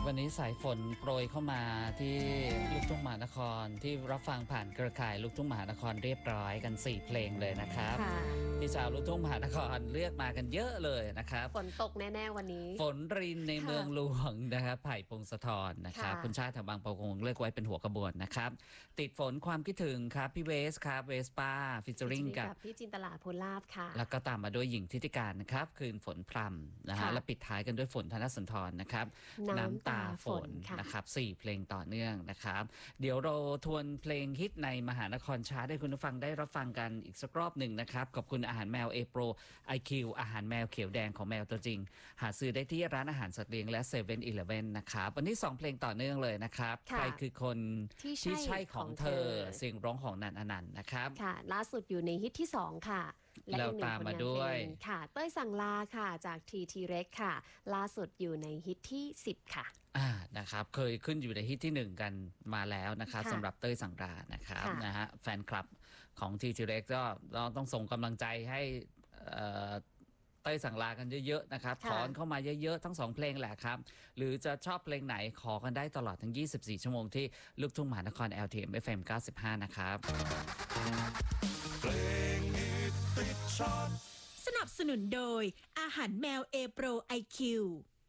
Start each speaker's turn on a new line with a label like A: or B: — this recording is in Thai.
A: วันนี้สายฝนโปรยเข้ามาที่ลูกทุ่งมหานครที่รับฟังผ่านเครือข่ายลูกทุ่งมหานครเรียบร้อยกัน4เพลงเลยนะครับที่ชาวลูกทุ่งมหานครเลือกมากันเยอะเลยนะครับ
B: ฝนตกแน่ๆวันนี้
A: ฝนรินในเมืองหลวงนะครับไผ่พงศธรนะครับคุณชาติแถวบางประกงเลือกไว้เป็นหัวขบวนนะครับติดฝนความคิดถึงครับพี่เวสครับเวสป้าฟิชเจอริงกับ
B: พี่จินตลาภูลาภค่ะ
A: แล้วก็ตามมาด้วยหญิงทิติการนะครับคืนฝนพรำนะฮะและปิดท้ายกันด้วยฝนธนสุนทรนะครับน้ำตาฝนนะครับ4เพลงต่อเนื่องนะครับเดี๋ยวเราทวนเพลงฮิตในมหานครชาร์ตให้คุณผู้ฟังได้รับฟังกันอีกสักรอบหนึ่งนะครับขอบคุณอาหารแมวเอโปรไอคิวอาหารแมวเขียวแดงของแมวตัวจริงหาซื้อได้ที่ร้านอาหารสัตว์เลี้ยงและเซเว่นอีเลฟเว่นนะครับวันนี้2เพลงต่อเนื่องเลยนะครับใครคือคนที่ใช่ของเธอเสียงร้องของนันอนันต์นะครับ
B: ค่ะล่าสุดอยู่ในฮิตที่2ค่ะ
A: และอีกหนึ่งผลงานเพลง
B: ค่ะเต้ยสั่งลาค่ะจากทีเร็กค่ะล่าสุดอยู่ในฮิตที่10ค่ะ
A: นะครับเคยขึ้นอยู่ในฮิตที่1กันมาแล้วนะครับสำหรับเต้ยสั่งลานะครับนะฮะแฟนคลับของทีเร็กก็ต้องส่งกำลังใจให้เต้ยสั่งลากันเยอะๆนะครับถอนเข้ามาเยอะๆทั้ง2เพลงแหละครับหรือจะชอบเพลงไหนขอกันได้ตลอดทั้ง24ชั่วโมงที่ลูกทุ่งมหานคร LTM FM 95นะครับ
C: เพลงฮิตติดชาร์ต
D: สนับสนุนโดยอาหารแมวเอโปรไอคิว